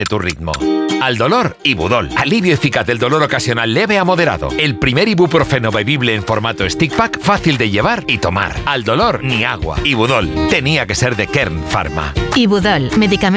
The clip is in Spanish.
tu ritmo. Al dolor, Ibudol. Alivio eficaz del dolor ocasional leve a moderado. El primer ibuprofeno bebible en formato stick pack, fácil de llevar y tomar. Al dolor, ni agua. Ibudol. Tenía que ser de Kern Pharma. Ibudol, medicamento